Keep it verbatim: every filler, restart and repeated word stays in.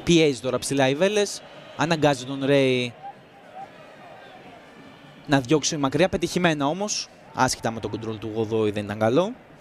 πιέζει τώρα ψηλά η Βέλες. Αναγκάζει τον Ρέι να διώξει μακριά. Πετυχημένα όμως. Άσχετα με το κοντρόλ του Γοδόη δεν ήταν καλό.